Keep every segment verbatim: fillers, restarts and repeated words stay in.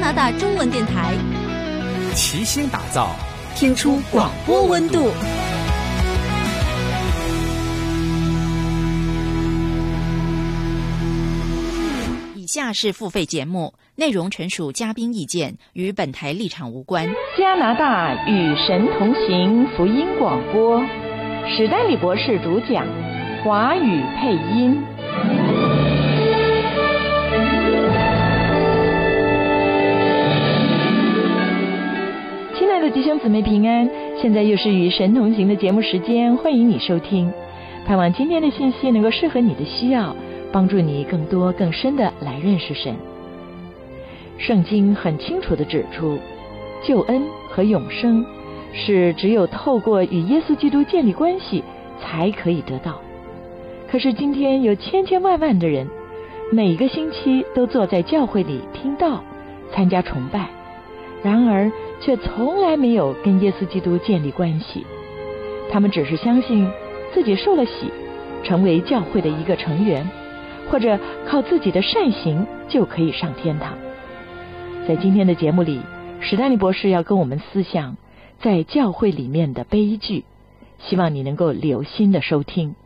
拿大中文电台， 齐心打造， 听出广播温度。以下是付费节目，内容纯属嘉宾意见，与本台立场无关。 加拿大与神同行福音广播，史丹利博士主讲，华语配音。亲爱的弟兄姊妹平安，现在又是与神同行的节目时间，欢迎你收听。盼望今天的信息能够适合你的需要，帮助你更多更深的来认识神。圣经很清楚地指出，救恩和永生是只有透过与耶稣基督建立关系才可以得到。可是今天有千千万万的人，每个星期都坐在教会里听道、参加崇拜，然而却从来没有跟耶稣基督建立关系。他们只是相信自己受了洗，成为教会的一个成员，或者靠自己的善行就可以上天堂。在今天的节目里，史丹利博士要跟我们思想在教会里面的悲剧，希望你能够留心的收听。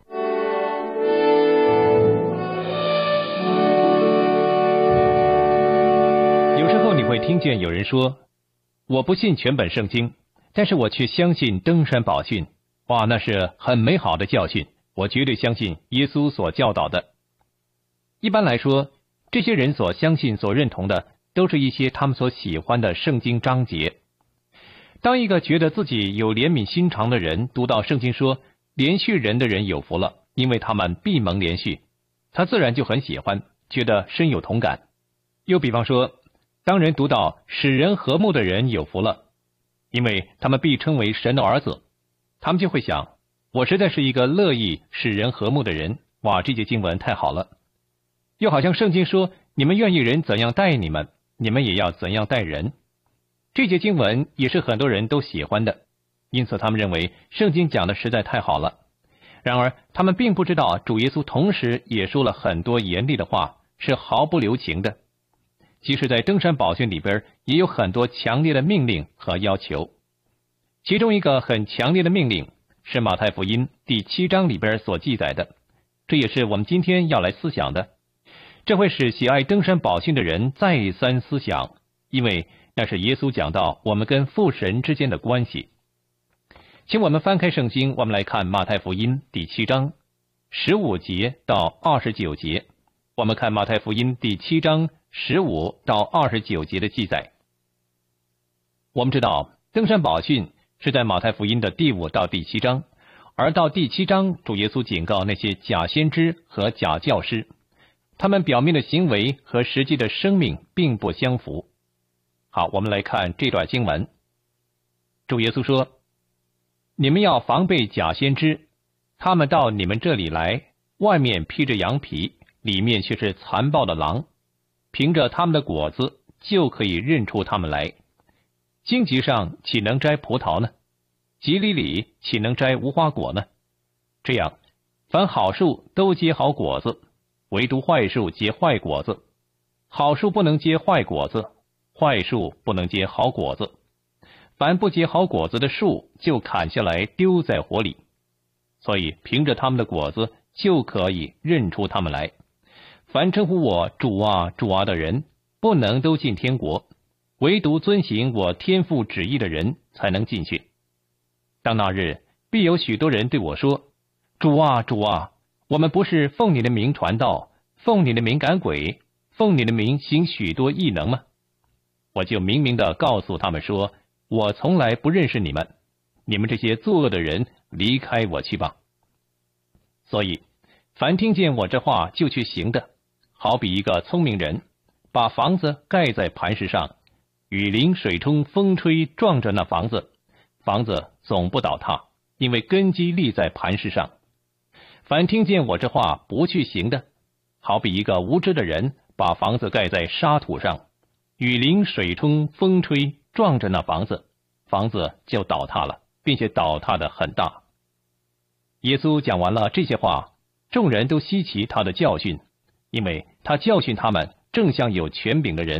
有时候你会听见有人说，我不信全本圣经，但是我却相信登山宝训。哇，那是很美好的教训，我绝对相信耶稣所教导的。一般来说，这些人所相信所认同的都是一些他们所喜欢的圣经章节。当一个觉得自己有怜悯心肠的人读到圣经说连续人的人有福了，因为他们必蒙连续，他自然就很喜欢，觉得深有同感。又比方说，当人读到使人和睦的人有福了，因为他们必称为神的儿子，他们就会想，我实在是一个乐意使人和睦的人，哇，这节经文太好了。又好像圣经说，你们愿意人怎样待你们，你们也要怎样待人。这节经文也是很多人都喜欢的，因此他们认为圣经讲的实在太好了。然而他们并不知道主耶稣同时也说了很多严厉的话，是毫不留情的。即使在登山宝训里边也有很多强烈的命令和要求。其中一个很强烈的命令是马太福音第七章里边所记载的，这也是我们今天要来思想的。这会使喜爱登山宝训的人再三思想，因为那是耶稣讲到我们跟父神之间的关系。请我们翻开圣经，我们来看马太福音第七章十五节到二十九节。我们看马太福音第七章十五到二十九节的记载。我们知道登山宝训是在马太福音的第五到第七章，而到第七章主耶稣警告那些假先知和假教师，他们表面的行为和实际的生命并不相符。好，我们来看这段经文。主耶稣说，你们要防备假先知，他们到你们这里来，外面披着羊皮，里面却是残暴的狼，凭着他们的果子就可以认出他们来。荆棘上岂能摘葡萄呢？蒺藜里岂能摘无花果呢？这样，凡好树都结好果子，唯独坏树结坏果子。好树不能结坏果子，坏树不能结好果子。凡不结好果子的树，就砍下来丢在火里。所以凭着他们的果子就可以认出他们来。凡称呼我主啊主啊的人，不能都进天国，唯独遵行我天父旨意的人才能进去。当那日，必有许多人对我说，主啊主啊，我们不是奉你的名传道，奉你的名赶鬼，奉你的名行许多异能吗？我就明明地告诉他们说，我从来不认识你们，你们这些作恶的人，离开我去吧。所以凡听见我这话就去行的，好比一个聪明人，把房子盖在磐石上，雨淋水冲风吹撞着那房子，房子总不倒塌，因为根基立在磐石上。凡听见我这话不去行的，好比一个无知的人，把房子盖在沙土上，雨淋水冲风吹撞着那房子，房子就倒塌了，并且倒塌的很大。耶稣讲完了这些话，众人都稀奇他的教训，因为他教训他们正像有权柄的人，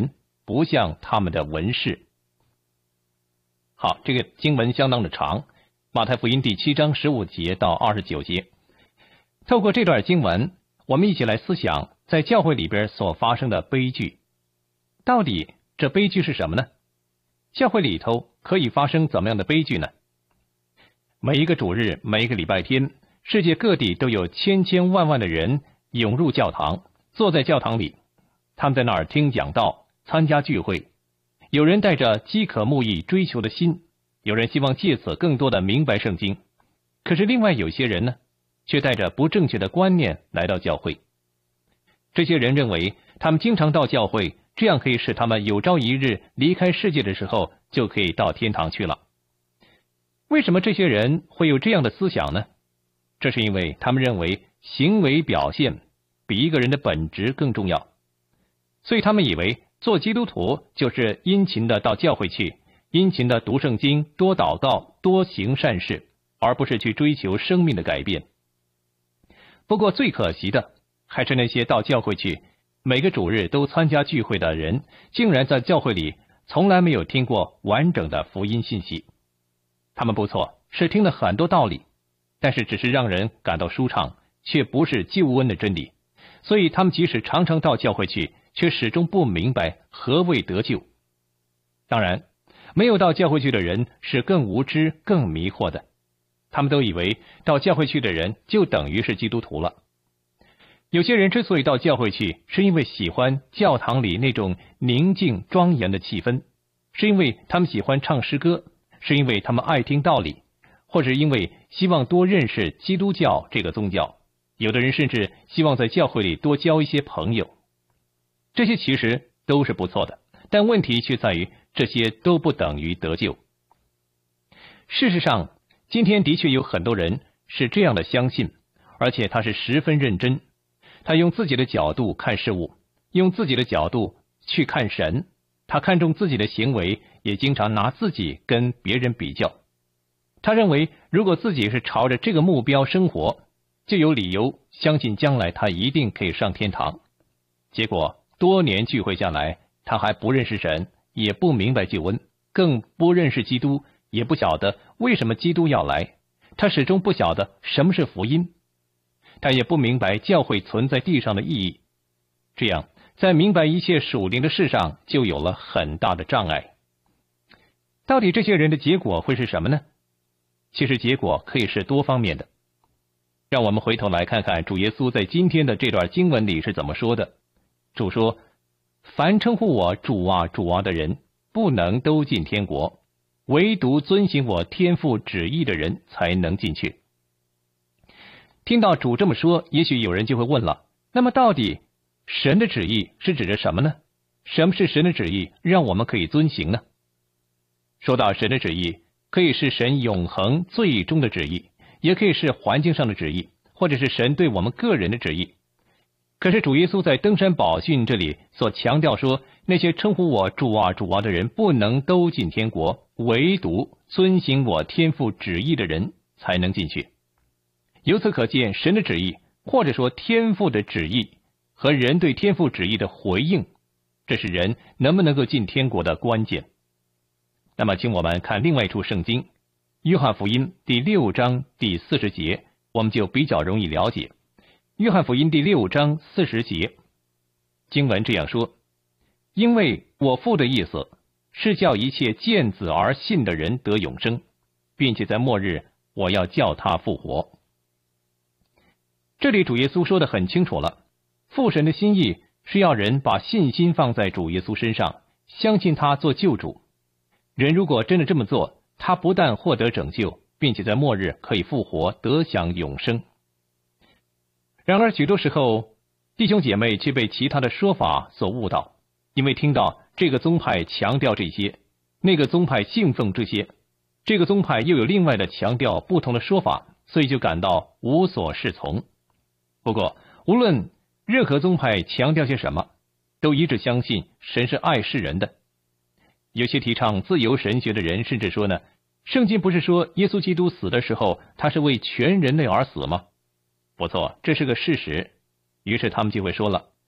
不像他们的文士。好，这个经文相当的长，马太福音第七章十五节到二十九节。透过这段经文，我们一起来思想在教会里边所发生的悲剧。到底这悲剧是什么呢？教会里头可以发生怎么样的悲剧呢？每一个主日，每一个礼拜天，世界各地都有千千万万的人涌入教堂，坐在教堂里，他们在那儿听讲道，参加聚会。有人带着饥渴慕义追求的心，有人希望借此更多的明白圣经。可是另外有些人呢，却带着不正确的观念来到教会。这些人认为他们经常到教会，这样可以使他们有朝一日离开世界的时候就可以到天堂去了。为什么这些人会有这样的思想呢？这是因为他们认为行为表现比一个人的本质更重要，所以他们以为做基督徒就是殷勤的到教会去，殷勤的读圣经，多祷告，多行善事，而不是去追求生命的改变。不过最可惜的还是那些到教会去每个主日都参加聚会的人，竟然在教会里从来没有听过完整的福音信息。他们不错，是听了很多道理，但是只是让人感到舒畅，却不是救恩的真理。所以他们即使常常到教会去，却始终不明白何谓得救。当然，没有到教会去的人是更无知、更迷惑的。他们都以为到教会去的人就等于是基督徒了。有些人之所以到教会去，是因为喜欢教堂里那种宁静庄严的气氛，是因为他们喜欢唱诗歌，是因为他们爱听道理，或者因为希望多认识基督教这个宗教。有的人甚至希望在教会里多交一些朋友。这些其实都是不错的，但问题却在于这些都不等于得救。事实上，今天的确有很多人是这样的相信，而且他是十分认真。他用自己的角度看事物，用自己的角度去看神。他看重自己的行为，也经常拿自己跟别人比较。他认为如果自己是朝着这个目标生活，就有理由相信将来他一定可以上天堂。结果多年聚会下来，他还不认识神，也不明白救恩，更不认识基督，也不晓得为什么基督要来。他始终不晓得什么是福音，他也不明白教会存在地上的意义。这样在明白一切属灵的事上就有了很大的障碍。到底这些人的结果会是什么呢？其实结果可以是多方面的。让我们回头来看看主耶稣在今天的这段经文里是怎么说的。主说，凡称呼我主啊主啊的人，不能都进天国，唯独遵行我天父旨意的人才能进去。听到主这么说，也许有人就会问了，那么到底神的旨意是指着什么呢？什么是神的旨意，让我们可以遵行呢？说到神的旨意，可以是神永恒最终的旨意，也可以是环境上的旨意，或者是神对我们个人的旨意。可是主耶稣在登山宝训这里所强调说，那些称呼我主啊主啊的人，不能都进天国，唯独遵行我天父旨意的人才能进去。由此可见，神的旨意，或者说天父的旨意，和人对天父旨意的回应，这是人能不能够进天国的关键。那么请我们看另外一处圣经，约翰福音第六章第四十节，我们就比较容易了解。约翰福音第六章四十节，经文这样说，因为我父的意思是叫一切见子而信的人得永生，并且在末日我要叫他复活。这里主耶稣说得很清楚了，父神的心意是要人把信心放在主耶稣身上，相信他做救主。人如果真的这么做，他不但获得拯救，并且在末日可以复活，得享永生。然而许多时候，弟兄姐妹却被其他的说法所误导，因为听到这个宗派强调这些，那个宗派信奉这些，这个宗派又有另外的强调不同的说法，所以就感到无所适从。不过无论任何宗派强调些什么，都一致相信神是爱世人的。有些提倡自由神学的人甚至说呢，圣经不是说耶稣基督死的时候，他是为全人类而死吗？不错，这是个事实。于是他们就会说了，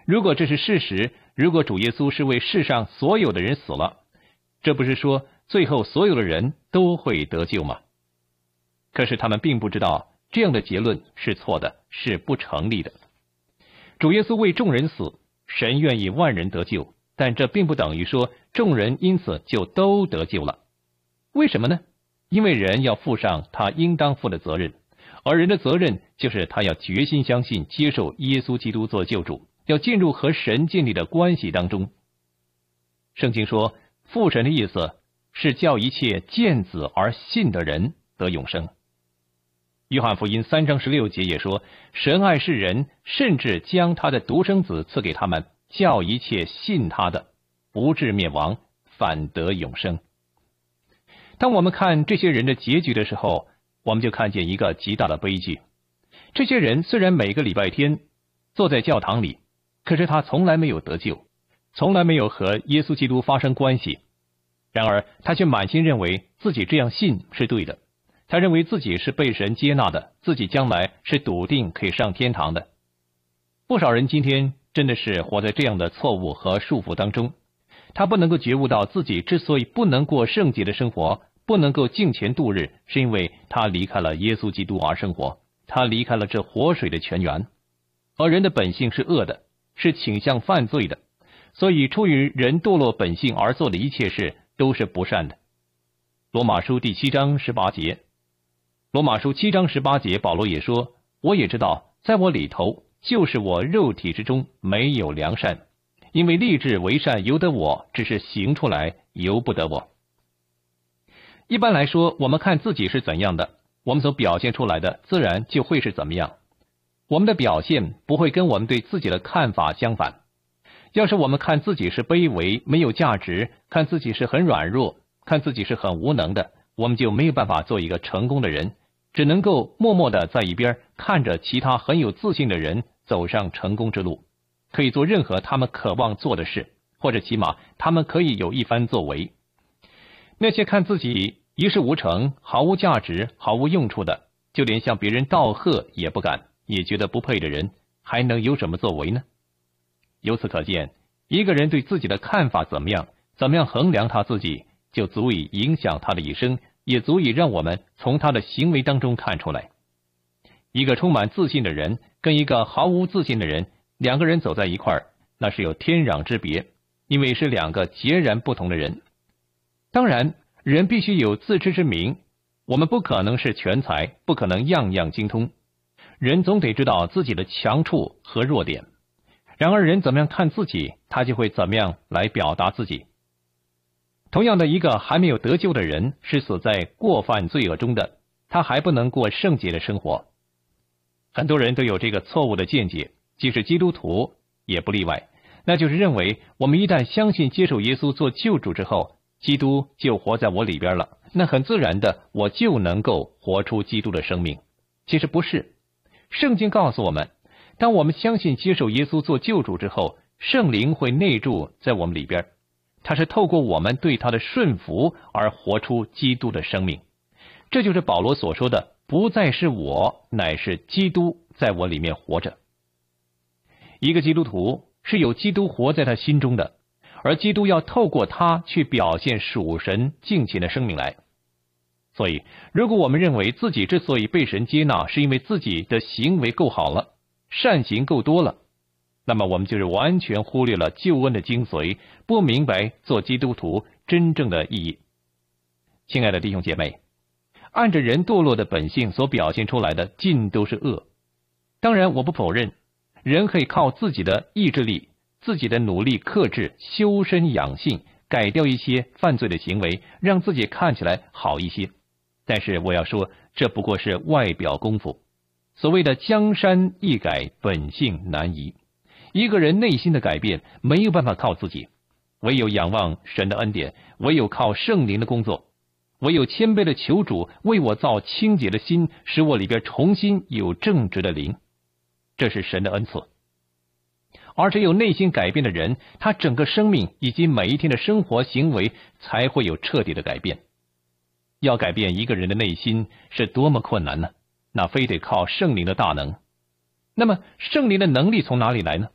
如果这是事实，如果主耶稣是为世上所有的人死了，这不是说最后所有的人都会得救吗？可是他们并不知道这样的结论是错的，是不成立的。主耶稣为众人死，神愿意万人得救，但这并不等于说众人因此就都得救了。为什么呢？因为人要负上他应当负的责任，而人的责任就是他要决心相信接受耶稣基督做救主，要进入和神建立的关系当中。圣经说，父神的意思是叫一切见子而信的人得永生。约翰福音三章十六节也说，神爱世人，甚至将他的独生子赐给他们，叫一切信他的不至灭亡，反得永生。当我们看这些人的结局的时候，我们就看见一个极大的悲剧。这些人虽然每个礼拜天坐在教堂里，可是他从来没有得救，从来没有和耶稣基督发生关系。然而他却满心认为自己这样信是对的，他认为自己是被神接纳的，自己将来是笃定可以上天堂的。不少人今天真的是活在这样的错误和束缚当中，他不能够觉悟到自己之所以不能过圣洁的生活，不能够敬虔度日，是因为他离开了耶稣基督而生活，他离开了这活水的泉源。而人的本性是恶的，是倾向犯罪的，所以出于人堕落本性而做的一切事都是不善的。罗马书第七章十八节，罗马书七章十八节，保罗也说，我也知道在我里头，就是我肉体之中没有良善，因为立志为善由得我，只是行出来由不得我。一般来说，我们看自己是怎样的，我们所表现出来的自然就会是怎么样。我们的表现不会跟我们对自己的看法相反。要是我们看自己是卑微、没有价值，看自己是很软弱，看自己是很无能的，我们就没有办法做一个成功的人，只能够默默的在一边看着其他很有自信的人走上成功之路，可以做任何他们渴望做的事，或者起码他们可以有一番作为。那些看自己一事无成、毫无价值、毫无用处的，就连向别人道贺也不敢，也觉得不配的人，还能有什么作为呢？由此可见，一个人对自己的看法怎么样，怎么样衡量他自己，就足以影响他的一生，也足以让我们从他的行为当中看出来。一个充满自信的人跟一个毫无自信的人，两个人走在一块儿，那是有天壤之别，因为是两个截然不同的人。当然，人必须有自知之明，我们不可能是全才，不可能样样精通。人总得知道自己的强处和弱点。然而人怎么样看自己，他就会怎么样来表达自己。同样的，一个还没有得救的人是死在过犯罪恶中的，他还不能过圣洁的生活。很多人都有这个错误的见解，即使基督徒也不例外，那就是认为我们一旦相信接受耶稣做救主之后，基督就活在我里边了，那很自然的我就能够活出基督的生命。其实不是，圣经告诉我们，当我们相信接受耶稣做救主之后，圣灵会内住在我们里边，他是透过我们对他的顺服而活出基督的生命。这就是保罗所说的，不再是我，乃是基督在我里面活着。一个基督徒是有基督活在他心中的，而基督要透过他去表现属神敬虔的生命来。所以如果我们认为自己之所以被神接纳，是因为自己的行为够好了，善行够多了，那么我们就是完全忽略了救恩的精髓，不明白做基督徒真正的意义。亲爱的弟兄姐妹，按着人堕落的本性所表现出来的尽都是恶。当然我不否认，人可以靠自己的意志力，自己的努力克制，修身养性，改掉一些犯罪的行为，让自己看起来好一些。但是我要说，这不过是外表功夫。所谓的江山易改，本性难移。一个人内心的改变没有办法靠自己，唯有仰望神的恩典，唯有靠圣灵的工作，唯有谦卑的求主为我造清洁的心，使我里边重新有正直的灵。这是神的恩赐。而只有内心改变的人，他整个生命以及每一天的生活行为才会有彻底的改变。要改变一个人的内心是多么困难呢？那非得靠圣灵的大能。那么圣灵的能力从哪里来呢？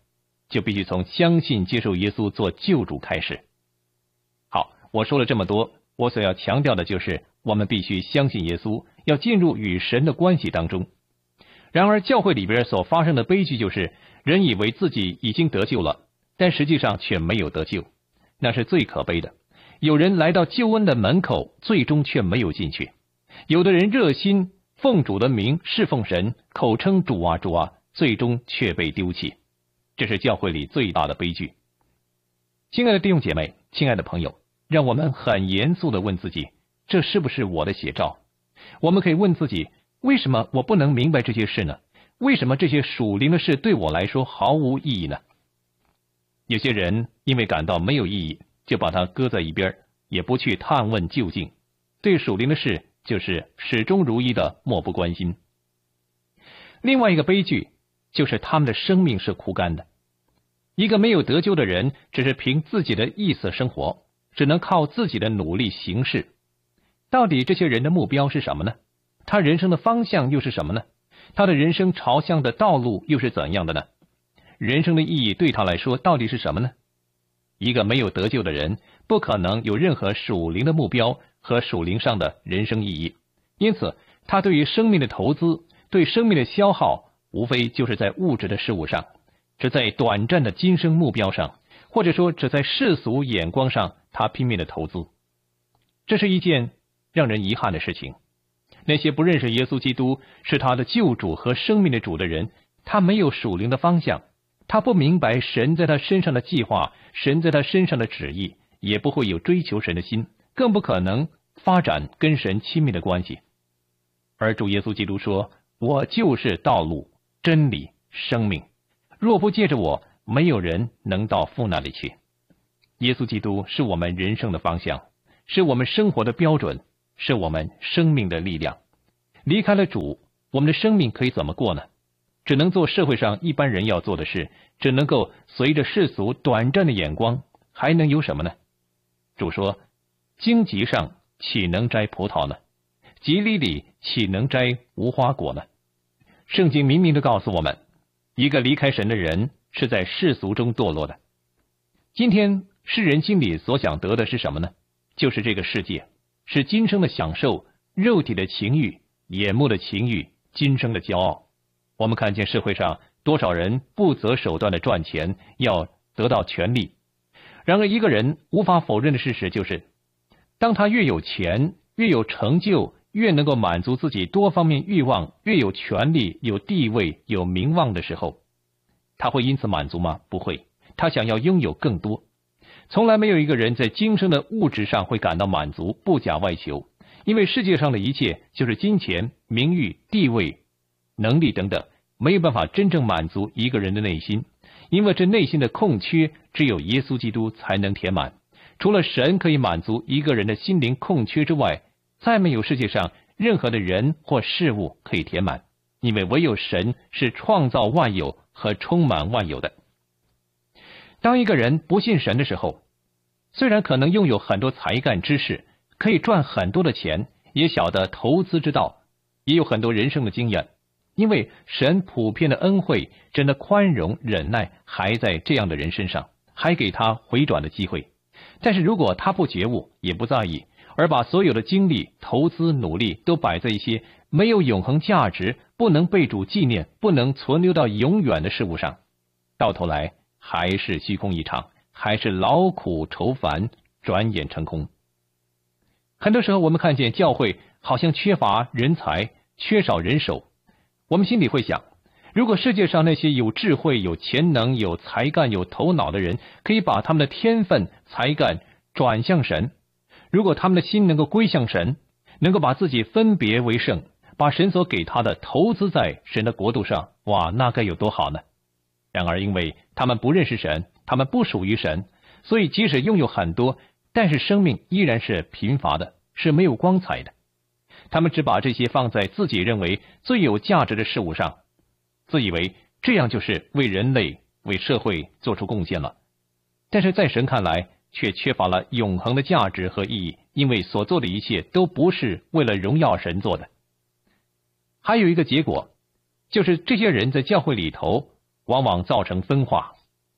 就必须从相信接受耶稣做救主开始。好，我说了这么多，我所要强调的就是我们必须相信耶稣，要进入与神的关系当中。然而教会里边所发生的悲剧就是人以为自己已经得救了，但实际上却没有得救，那是最可悲的。有人来到救恩的门口，最终却没有进去。有的人热心奉主的名侍奉神，口称主啊主啊，最终却被丢弃。这是教会里最大的悲剧。亲爱的弟兄姐妹，亲爱的朋友，让我们很严肃地问自己，这是不是我的写照？我们可以问自己，为什么我不能明白这些事呢？为什么这些属灵的事对我来说毫无意义呢？有些人因为感到没有意义，就把它搁在一边，也不去探问究竟，对属灵的事就是始终如一的漠不关心。另外一个悲剧就是他们的生命是枯干的。一个没有得救的人，只是凭自己的意思生活，只能靠自己的努力行事。到底这些人的目标是什么呢？他人生的方向又是什么呢？他的人生朝向的道路又是怎样的呢？人生的意义对他来说到底是什么呢？一个没有得救的人，不可能有任何属灵的目标和属灵上的人生意义，因此他对于生命的投资，对生命的消耗，无非就是在物质的事物上，只在短暂的今生目标上，或者说只在世俗眼光上，他拼命的投资。这是一件让人遗憾的事情。那些不认识耶稣基督是他的救主和生命的主的人，他没有属灵的方向，他不明白神在他身上的计划，神在他身上的旨意，也不会有追求神的心，更不可能发展跟神亲密的关系。而主耶稣基督说，我就是道路、真理、生命，若不借着我，没有人能到父那里去。耶稣基督是我们人生的方向，是我们生活的标准，是我们生命的力量。离开了主，我们的生命可以怎么过呢？只能做社会上一般人要做的事，只能够随着世俗短暂的眼光，还能有什么呢？主说，荆棘上岂能摘葡萄呢？蒺藜里岂能摘无花果呢？圣经明明地告诉我们，一个离开神的人是在世俗中堕落的。今天世人心里所想得的是什么呢？就是这个世界，是今生的享受，肉体的情欲，眼目的情欲，今生的骄傲。我们看见社会上多少人不择手段的赚钱，要得到权利。然而一个人无法否认的事实就是，当他越有钱，越有成就，越能够满足自己多方面欲望，越有权利、有地位、有名望的时候，他会因此满足吗？不会，他想要拥有更多。从来没有一个人在今生的物质上会感到满足，不假外求，因为世界上的一切就是金钱、名誉、地位、能力等等，没有办法真正满足一个人的内心，因为这内心的空缺只有耶稣基督才能填满。除了神可以满足一个人的心灵空缺之外，再没有世界上任何的人或事物可以填满，因为唯有神是创造万有和充满万有的。当一个人不信神的时候，虽然可能拥有很多才干知识，可以赚很多的钱，也晓得投资之道，也有很多人生的经验，因为神普遍的恩惠，真的宽容忍耐还在这样的人身上，还给他回转的机会。但是如果他不觉悟，也不在意，而把所有的精力、投资、努力都摆在一些没有永恒价值、不能被主纪念、不能存留到永远的事物上，到头来还是虚空一场，还是劳苦愁烦，转眼成空。很多时候我们看见教会好像缺乏人才，缺少人手，我们心里会想，如果世界上那些有智慧、有潜能、有才干、有头脑的人，可以把他们的天分、才干转向神，如果他们的心能够归向神，能够把自己分别为圣，把神所给他的投资在神的国度上，哇，那该有多好呢？然而因为他们不认识神，他们不属于神，所以即使拥有很多，但是生命依然是贫乏的，是没有光彩的。他们只把这些放在自己认为最有价值的事物上，自以为这样就是为人类、为社会做出贡献了。但是在神看来，却缺乏了永恒的价值和意义，因为所做的一切都不是为了荣耀神做的。还有一个结果，就是这些人在教会里头往往造成分化，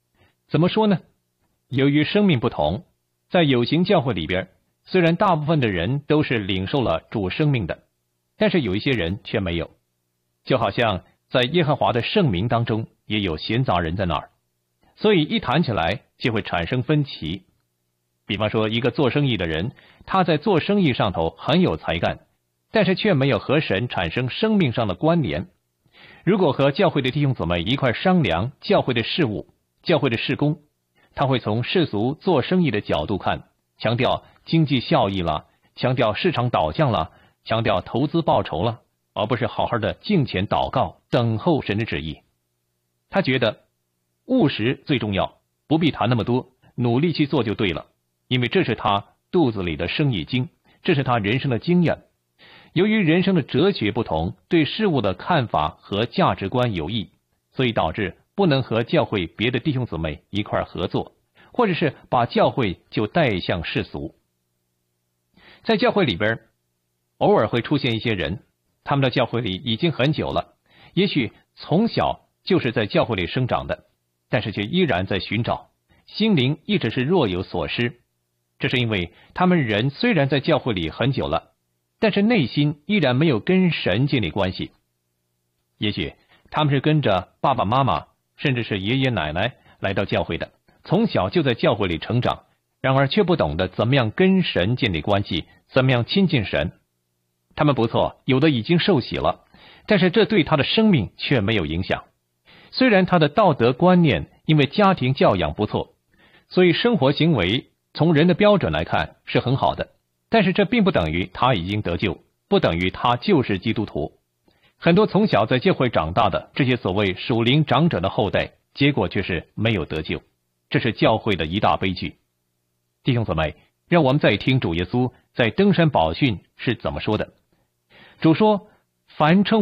怎么说呢？由于生命不同，在有形教会里边，虽然大部分的人都是领受了主生命的，但是有一些人却没有。就好像在耶和华的圣名当中也有闲杂人在那儿，所以一谈起来就会产生分歧。比方说，一个做生意的人，他在做生意上头很有才干，但是却没有和神产生生命上的关联。如果和教会的弟兄姊妹一块商量教会的事务、教会的事工，他会从世俗做生意的角度看，强调经济效益了，强调市场导向了，强调投资报酬了，而不是好好的敬虔祷告，等候神的旨意。他觉得务实最重要，不必谈那么多，努力去做就对了，因为这是他肚子里的生意经，这是他人生的经验。由于人生的哲学不同，对事物的看法和价值观有异，所以导致不能和教会别的弟兄姊妹一块合作，或者是把教会就带向世俗。在教会里边，偶尔会出现一些人，他们的教会里已经很久了，也许从小就是在教会里生长的，但是却依然在寻找，心灵一直是若有所失。这是因为他们人虽然在教会里很久了，但是内心依然没有跟神建立关系。也许他们是跟着爸爸妈妈，甚至是爷爷奶奶来到教会的，从小就在教会里成长，然而却不懂得怎么样跟神建立关系，怎么样亲近神。他们不错，有的已经受洗了，但是这对他的生命却没有影响。虽然他的道德观念因为家庭教养不错，所以生活行为从人的标准来看是很好的，但是这并不等于他已经得救，不等于他就是基督徒。很多从小在教会长大的这些所谓属灵长者的后代，结果却是没有得救，这是教会的一大悲剧。弟兄姊妹，让我们再听主耶稣在登山宝训是怎么说的。主说：凡称